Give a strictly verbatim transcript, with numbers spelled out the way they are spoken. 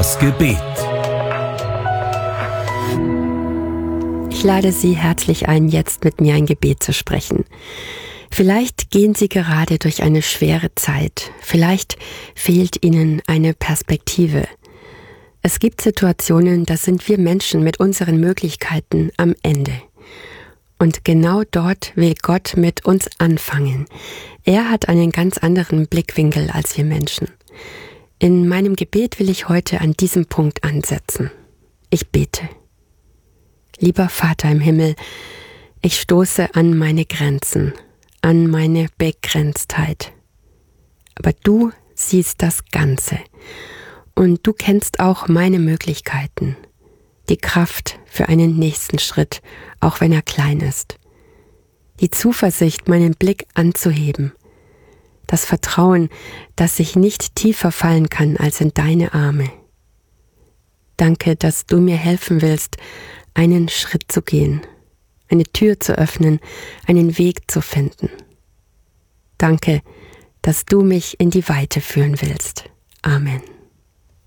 Das Gebet. Ich lade Sie herzlich ein, jetzt mit mir ein Gebet zu sprechen. Vielleicht gehen Sie gerade durch eine schwere Zeit. Vielleicht fehlt Ihnen eine Perspektive. Es gibt Situationen, da sind wir Menschen mit unseren Möglichkeiten am Ende. Und genau dort will Gott mit uns anfangen. Er hat einen ganz anderen Blickwinkel als wir Menschen. In meinem Gebet will ich heute an diesem Punkt ansetzen. Ich bete. Lieber Vater im Himmel, ich stoße an meine Grenzen, an meine Begrenztheit. Aber du siehst das Ganze und du kennst auch meine Möglichkeiten, die Kraft für einen nächsten Schritt, auch wenn er klein ist, die Zuversicht, meinen Blick anzuheben, das Vertrauen, dass ich nicht tiefer fallen kann als in deine Arme. Danke, dass du mir helfen willst, einen Schritt zu gehen, eine Tür zu öffnen, einen Weg zu finden. Danke, dass du mich in die Weite führen willst. Amen.